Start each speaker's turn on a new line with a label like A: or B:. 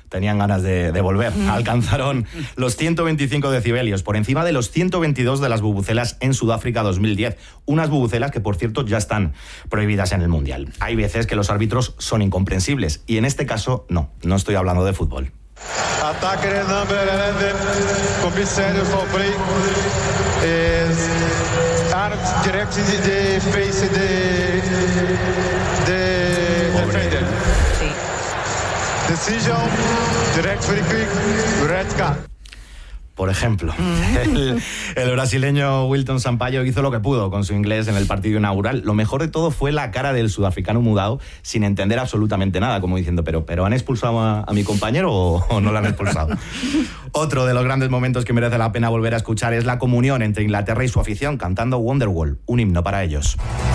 A: tenían ganas de volver. Alcanzaron los 125 decibelios, por encima de los 122 de las bubucelas en Sudáfrica 2010. Unas bubucelas que, por cierto, ya están prohibidas en el Mundial. Hay veces que los árbitros son incomprensibles, y en este caso no estoy hablando de fútbol.
B: Ataque de number 11, comissário Valbrey, arms direct the face the defender. Decision, direct free kick, red card.
A: Por ejemplo, el brasileño Wilton Sampaio hizo lo que pudo con su inglés en el partido inaugural. Lo mejor de todo fue la cara del sudafricano mudado, sin entender absolutamente nada, como diciendo, ¿pero han expulsado a mi compañero o no lo han expulsado? Otro de los grandes momentos que merece la pena volver a escuchar es la comunión entre Inglaterra y su afición, cantando Wonderwall, un himno para ellos.